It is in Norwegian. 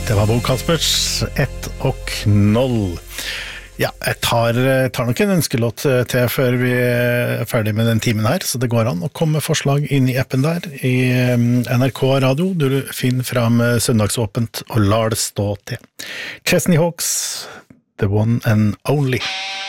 Det var Bo Kaspers 1-0. Ja, jeg tar nok en ønskelåt til før vi ferdig med den timen her, så det går an å komme forslag inn i appen der, i NRK Radio. Du finner frem søndagsåpent og lar det stå til. Chesney Hawks, The One and Only.